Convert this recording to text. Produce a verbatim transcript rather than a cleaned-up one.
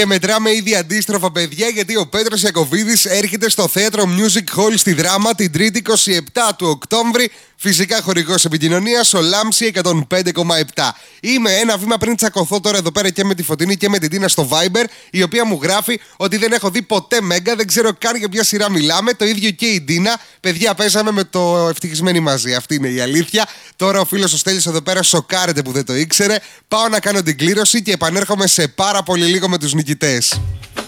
Και μετράμε ήδη αντίστροφα, παιδιά, γιατί ο Πέτρος Ιακωβίδης έρχεται στο θέατρο Music Hall στη Δράμα την Τρίτη είκοσι επτά του Οκτώβρη. Φυσικά χορηγός επικοινωνίας, ο Λάμψη εκατόν πέντε κόμμα επτά. Είμαι ένα βήμα πριν τσακωθώ τώρα εδώ πέρα και με τη Φωτεινή και με την Τίνα στο Viber, η οποία μου γράφει ότι δεν έχω δει ποτέ Μέγκα, δεν ξέρω καν για ποια σειρά μιλάμε. Το ίδιο και η Τίνα. Παιδιά, παίζαμε με το Ευτυχισμένοι μαζί. Αυτή είναι η αλήθεια. Τώρα ο φίλος ο Στέλιος εδώ πέρα σοκάρεται που δεν το ήξερε. Πάω να κάνω την κλήρωση και επανέρχομαι σε πάρα πολύ λίγο με τους νικητές.